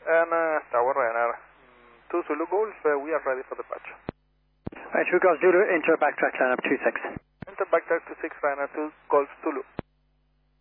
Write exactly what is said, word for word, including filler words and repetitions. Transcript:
And uh, Tower Ryanair two Zulu Golf, uh, we are ready for departure. Alright, two Golf Zulu, enter backtrack line up two six. Enter backtrack to six Ryanair two Golf Zulu.